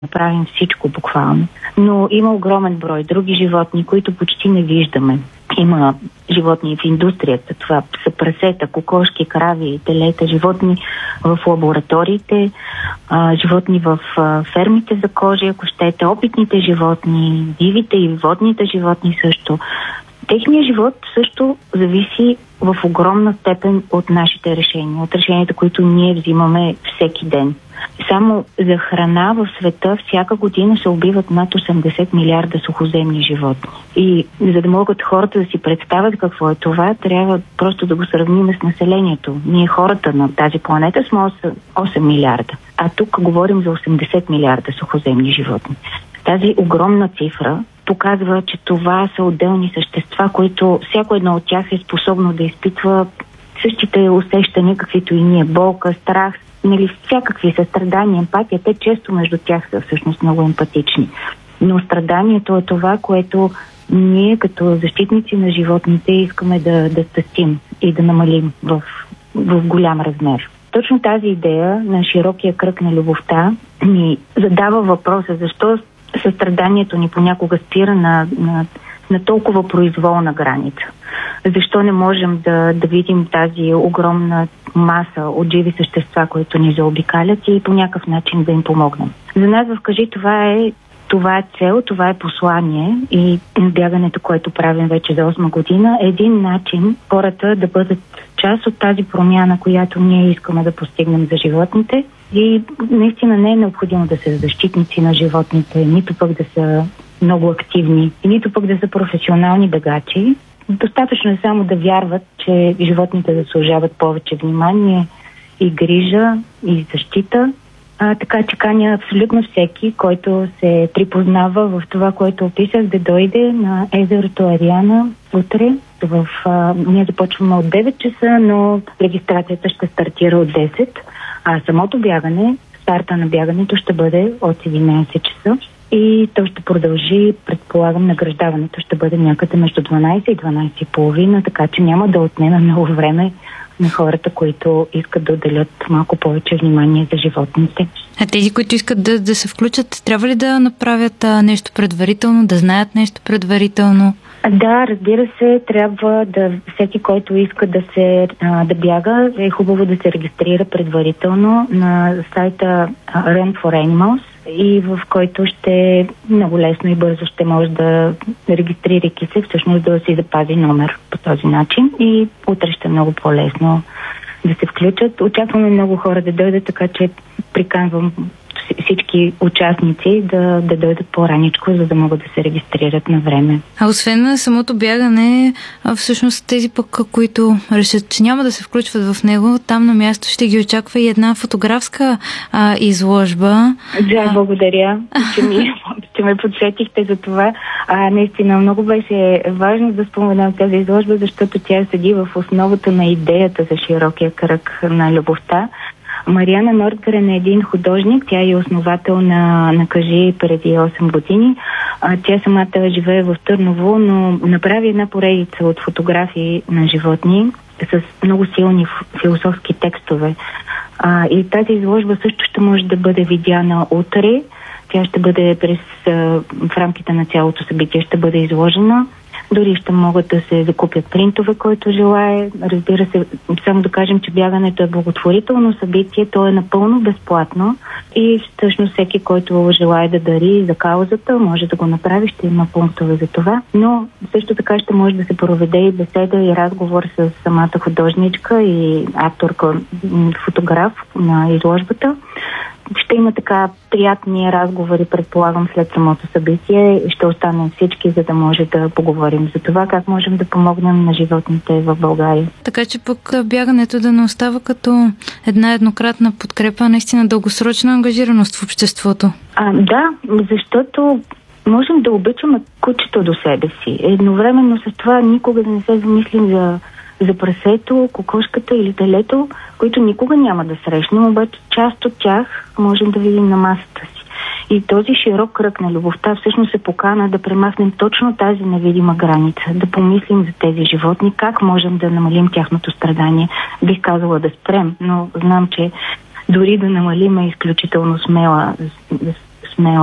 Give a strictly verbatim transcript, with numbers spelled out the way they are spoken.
направим всичко буквално. Но има огромен брой други животни, които почти не виждаме. Има животни в индустрията, това са прасета, кокошки, крави, телета, животни в лабораториите, а, животни в а, фермите за кожи, ако щете, опитните животни, дивите и водните животни също. Техният живот също зависи в огромна степен от нашите решения, от решенията, които ние взимаме всеки ден. Само за храна в света всяка година се убиват над осемдесет милиарда сухоземни животни. И за да могат хората да си представят какво е това, трябва просто да го сравним с населението. Ние хората на тази планета сме осем милиарда, а тук говорим за осемдесет милиарда сухоземни животни. Тази огромна цифра показва, че това са отделни същества, които всяко едно от тях е способно да изпитва същите усещания, каквито и ние. Болка, страх, нали, всякакви състрадания, емпатия. Те често между тях са всъщност много емпатични. Но страданието е това, което ние като защитници на животните искаме да, да стъстим и да намалим в, в голям размер. Точно тази идея на широкия кръг на любовта ни задава въпроса защо състраданието ни понякога спира на, на, на толкова произволна граница. Защо не можем да, да видим тази огромна маса от живи същества, които ни заобикалят и по някакъв начин да им помогнем. За нас в Кажи това е, това е цел, това е послание и бягането, което правим вече за осма година, е един начин хората да бъдат част от тази промяна, която ние искаме да постигнем за животните. И наистина не е необходимо да са защитници на животните, нито пък да са много активни, нито пък да са професионални бегачи. Достатъчно е само да вярват, че животните заслужават повече внимание и грижа и защита. А, така че каня абсолютно всеки, който се припознава в това, което описах, да дойде на езерото Ариана утре. В, а, ние започваме от девет часа, но регистрацията ще стартира от десет. А самото бягане, старта на бягането ще бъде от единайсет часа и то ще продължи, предполагам, награждаването ще бъде някъде между дванайсет и дванайсет и половина, така че няма да отнеме много време на хората, които искат да отделят малко повече внимание за животните. А тези, които искат да, да се включат, трябва ли да направят а, нещо предварително, да знаят нещо предварително? Да, разбира се, трябва да всеки, който иска да се а, да бяга, е хубаво да се регистрира предварително на сайта Run for Animals и в който ще много лесно и бързо ще може да регистрирайки се, всъщност да си запази номер по този начин и утре ще е много по-лесно да се включат. Очакваме много хора да дойдат, така че приканвам всички участници да, да дойдат по-раничко, за да могат да се регистрират на време. А освен на самото бягане, всъщност тези пък, които решат, че няма да се включват в него, там на място ще ги очаква и една фотографска а, изложба. Да, а... благодаря, че, ми, че ме подсетихте за това. А, наистина много беше важно да споменам тази изложба, защото тя седи в основата на идеята за широкия кръг на любовта. Мариана Нордгрен е един художник, тя е основател на, на Кажи преди осем години. А, тя самата живее в Търново, но направи една поредица от фотографии на животни с много силни философски текстове. А, и тази изложба също ще може да бъде видяна утре. Тя ще бъде през, а, в рамките на цялото събитие ще бъде изложена. Дори ще могат да се закупят принтове, който желае. Разбира се, само да кажем, че бягането е благотворително събитие, то е напълно безплатно и всъщност всеки, който желае да дари за каузата, може да го направи, ще има пунктове за това. Но също така ще може да се проведе и беседа и разговор с самата художничка и авторка, фотограф на изложбата. Ще има така приятни разговори, предполагам, след самото събитие. Ще останем всички, за да може да поговорим за това, как можем да помогнем на животните в България. Така че пък бягането да не остава като една еднократна подкрепа, наистина дългосрочна ангажираност в обществото. А, да, защото можем да обичаме кучето до себе си. Едновременно с това никога да не се замислим за за прасето, кокошката или телето, които никога няма да срещнем, обаче част от тях можем да видим на масата си. И този широк кръг на любовта всъщност е покана да премахнем точно тази невидима граница, да помислим за тези животни, как можем да намалим тяхното страдание. Бих казала да спрем, но знам, че дори да намалим е изключително смела, сме